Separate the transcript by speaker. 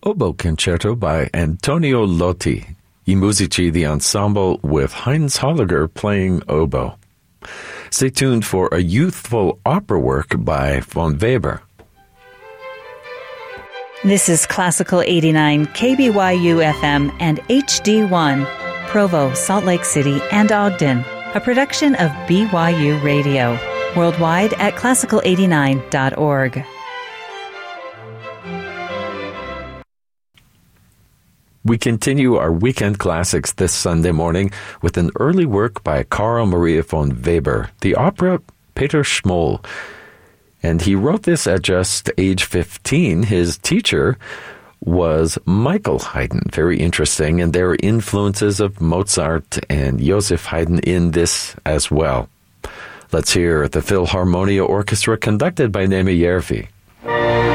Speaker 1: Oboe Concerto by Antonio Lotti, I Musici, the ensemble with Heinz Holliger playing oboe. Stay tuned for a youthful opera work by von Weber.
Speaker 2: This is Classical 89, KBYU FM and HD1, Provo, Salt Lake City, and Ogden, a production of BYU Radio, worldwide at classical89.org.
Speaker 1: We continue our weekend classics this Sunday morning with an early work by Carl Maria von Weber, the opera Peter Schmoll. And he wrote this at just age 15. His teacher was Michael Haydn. Very interesting. And there are influences of Mozart and Joseph Haydn in this as well. Let's hear the Philharmonia Orchestra conducted by Nemi Järvi.